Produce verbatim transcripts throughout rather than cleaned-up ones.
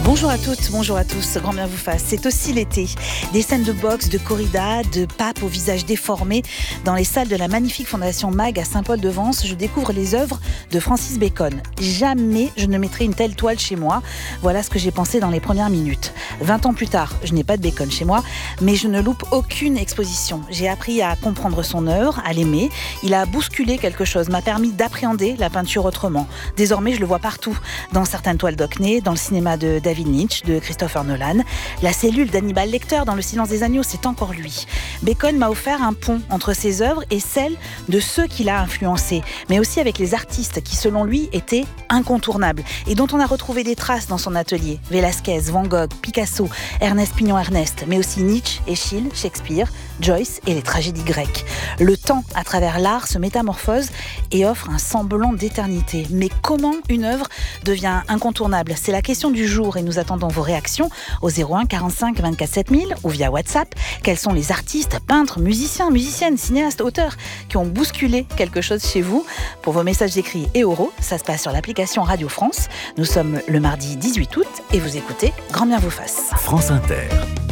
Bonjour à toutes, bonjour à tous, grand bien vous fasse. C'est aussi l'été. Des scènes de boxe, de corrida, de papes au visage déformé. Dans les salles de la magnifique Fondation Mag à Saint-Paul-de-Vence, je découvre les œuvres de Francis Bacon. Jamais je ne mettrai une telle toile chez moi. Voilà ce que j'ai pensé dans les premières minutes. Vingt ans plus tard, je n'ai pas de Bacon chez moi, mais je ne loupe aucune exposition. J'ai appris à comprendre son œuvre, à l'aimer. Il a bousculé quelque chose, m'a permis d'appréhender la peinture autrement. Désormais, je le vois partout. Dans certaines toiles d'Hockney, dans le cinéma de David Lynch, de Christopher Nolan. La cellule d'Hannibal Lecter dans Le Silence des agneaux, c'est encore lui. Bacon m'a offert un pont entre ses œuvres et celles de ceux qu'il a influencés, mais aussi avec les artistes qui, selon lui, étaient incontournables et dont on a retrouvé des traces dans son atelier. Velázquez, Van Gogh, Picasso, Ernest Pignon-Ernest, mais aussi Nietzsche, Eschyle, Shakespeare, Joyce et les tragédies grecques. Le temps, à travers l'art, se métamorphose et offre un semblant d'éternité. Mais comment une œuvre devient incontournable ? C'est la question du jour et nous attendons vos réactions au zéro un quarante-cinq vingt-quatre sept mille ou via WhatsApp. Quels sont les artistes, peintres, musiciens, musiciennes, cinéastes, auteurs qui ont bousculé quelque chose chez vous ? Pour vos messages écrits et oraux, ça se passe sur l'application Radio France. Nous sommes le mardi dix-huit août et vous écoutez Grand bien vous fasse. France Inter.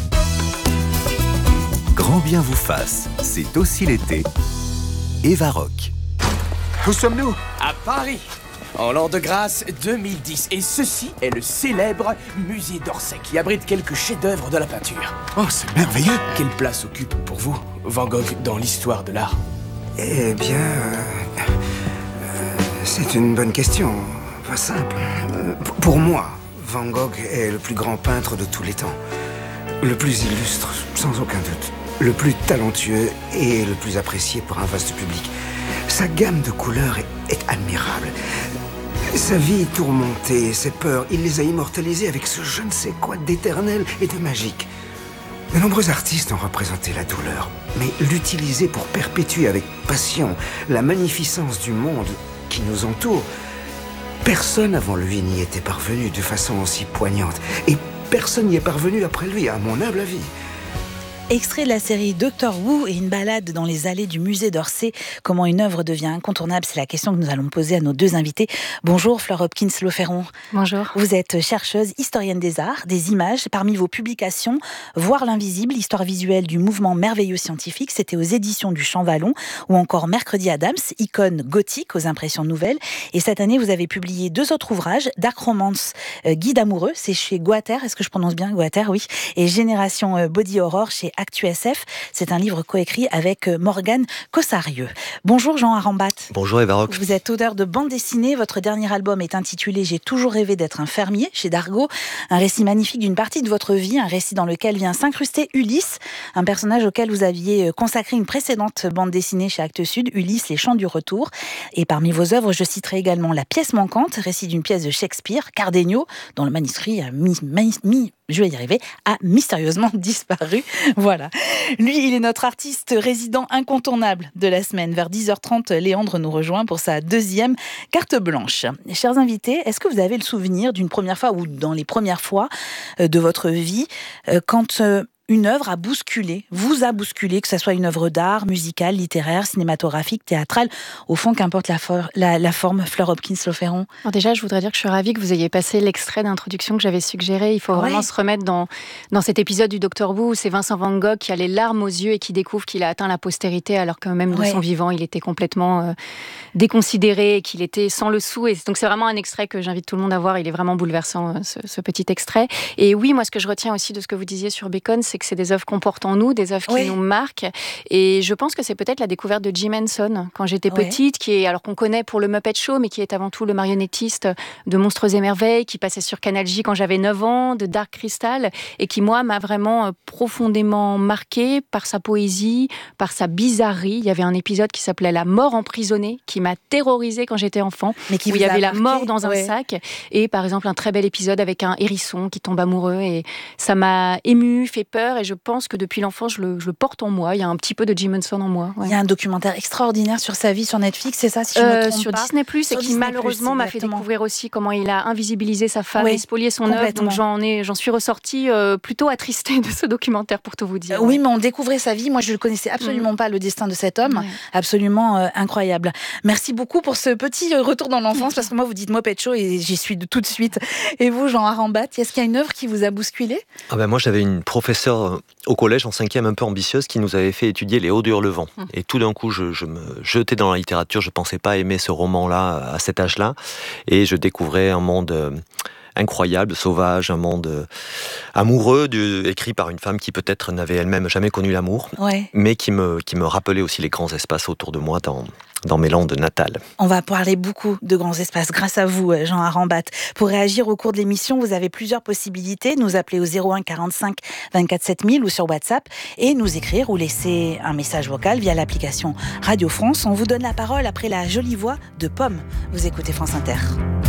Grand bien vous fasse, c'est aussi l'été. Eva Rock. Où sommes-nous ? À Paris, en l'an de grâce deux mille dix. Et ceci est le célèbre musée d'Orsay qui abrite quelques chefs-d'œuvre de la peinture. Oh, c'est merveilleux ! Quelle place occupe pour vous Van Gogh dans l'histoire de l'art ? Eh bien, euh, euh, c'est une bonne question. Pas simple. Euh, p- pour moi, Van Gogh est le plus grand peintre de tous les temps. Le plus illustre, sans aucun doute. Le plus talentueux et le plus apprécié par un vaste public. Sa gamme de couleurs est, est admirable. Sa vie tourmentée, ses peurs, il les a immortalisées avec ce je ne sais quoi d'éternel et de magique. De nombreux artistes ont représenté la douleur, mais l'utiliser pour perpétuer avec passion la magnificence du monde qui nous entoure, personne avant lui n'y était parvenu de façon aussi poignante. Et personne n'y est parvenu après lui, à mon humble avis. Extrait de la série Doctor Who et une balade dans les allées du musée d'Orsay. Comment une œuvre devient incontournable ? C'est la question que nous allons poser à nos deux invités. Bonjour Fleur Hopkins-Loferron. Bonjour. Vous êtes chercheuse, historienne des arts, des images. Parmi vos publications, Voir l'invisible, histoire visuelle du mouvement merveilleux scientifique, c'était aux éditions du Champ Vallon, ou encore Mercredi Adams, icône gothique aux impressions nouvelles. Et cette année, vous avez publié deux autres ouvrages, Dark Romance, euh, Guide amoureux, c'est chez Guater, est-ce que je prononce bien Guater ? Oui. Et Génération euh, Body Horror chez Actu S F. C'est un livre coécrit avec Morgane Cossarieux. Bonjour Jean Arambat. Bonjour Eva Rock. Vous êtes auteur de bande dessinée. Votre dernier album est intitulé J'ai toujours rêvé d'être un fermier chez Dargaud. Un récit magnifique d'une partie de votre vie, un récit dans lequel vient s'incruster Ulysse, un personnage auquel vous aviez consacré une précédente bande dessinée chez Actes Sud, Ulysse, les chants du retour. Et parmi vos œuvres, je citerai également La pièce manquante, récit d'une pièce de Shakespeare, Cardenio, dont le manuscrit a mis, mis, mis je vais y arriver, a mystérieusement disparu. Voilà. Lui, il est notre artiste résident incontournable de la semaine. Vers dix heures trente, Léandre nous rejoint pour sa deuxième carte blanche. Chers invités, est-ce que vous avez le souvenir d'une première fois ou dans les premières fois de votre vie quand une œuvre a bousculé, vous a bousculé, que ce soit une œuvre d'art, musicale, littéraire, cinématographique, théâtrale, au fond, qu'importe la, for- la, la forme, Fleur Hopkins-Loferron. Alors déjà, je voudrais dire que je suis ravie que vous ayez passé l'extrait d'introduction que j'avais suggéré. Il faut vraiment Ouais. se remettre dans, dans cet épisode du Docteur Who où c'est Vincent Van Gogh qui a les larmes aux yeux et qui découvre qu'il a atteint la postérité alors que même de Ouais. son vivant, il était complètement euh, déconsidéré et qu'il était sans le sou. Et donc c'est vraiment un extrait que j'invite tout le monde à voir. Il est vraiment bouleversant, euh, ce, ce petit extrait. Et oui, moi, ce que je retiens aussi de ce que vous disiez sur Bacon, c'est que c'est des œuvres qu'on porte en nous, des œuvres qui Oui. nous marquent. Et je pense que c'est peut-être la découverte de Jim Henson quand j'étais Ouais. petite, qui est, alors qu'on connaît pour le Muppet Show, mais qui est avant tout le marionnettiste de Monstres et Merveilles, qui passait sur Canal J quand j'avais neuf ans, de Dark Crystal, et qui, moi, m'a vraiment profondément marquée par sa poésie, par sa bizarrerie. Il y avait un épisode qui s'appelait La mort emprisonnée, qui m'a terrorisée quand j'étais enfant, Mais qui où vous il y a avait la marqué, mort dans un ouais. sac, et par exemple un très bel épisode avec un hérisson qui tombe amoureux, et ça m'a émue, fait peur, l'auteur et je pense que depuis l'enfance, je le, je le porte en moi. Il y a un petit peu de Jim Henson en moi. Ouais. Il y a un documentaire extraordinaire sur sa vie sur Netflix, c'est ça, si je euh, me trompe sur pas. Disney plus, Sur et qui Disney+, malheureusement m'a fait exactement. découvrir aussi comment il a invisibilisé sa femme Oui, et spolié son œuvre. complètement. Donc j'en ai, j'en suis ressortie euh, plutôt attristée de ce documentaire, pour tout vous dire. Oui, ouais. mais on découvrait sa vie. Moi, je ne connaissais absolument mmh. pas le destin de cet homme. Ouais. Absolument euh, incroyable. Merci beaucoup pour ce petit retour dans l'enfance, parce que moi, vous dites Muppet Show et j'y suis de tout de suite. Et vous, Jean Arambat, est-ce qu'il y a une œuvre qui vous a bousculé ? Ah ben moi, j'avais une professeure au collège, en cinquième, un peu ambitieuse, qui nous avait fait étudier Les Hauts d'Hurlevent. Mmh. Et tout d'un coup, je, je me jetais dans la littérature. Je ne pensais pas aimer ce roman-là à cet âge-là. Et je découvrais un monde euh, incroyable, sauvage, un monde euh, amoureux, du, écrit par une femme qui peut-être n'avait elle-même jamais connu l'amour, ouais. mais qui me, qui me rappelait aussi les grands espaces autour de moi dans... dans mes landes natales. On va parler beaucoup de grands espaces grâce à vous, Jean Arambat. Pour réagir au cours de l'émission, vous avez plusieurs possibilités. Nous appeler au zéro un quarante-cinq vingt-quatre sept mille ou sur WhatsApp et nous écrire ou laisser un message vocal via l'application Radio France. On vous donne la parole après la jolie voix de Pomme. Vous écoutez France Inter.